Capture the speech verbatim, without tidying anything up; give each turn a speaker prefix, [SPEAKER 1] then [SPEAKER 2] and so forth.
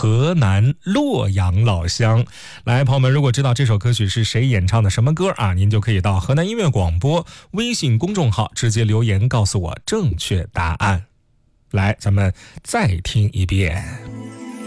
[SPEAKER 1] 河南洛阳老乡。来，朋友们，如果知道这首歌曲是谁演唱的什么歌啊，您就可以到河南音乐广播微信公众号直接留言告诉我正确答案。来，咱们再听一遍。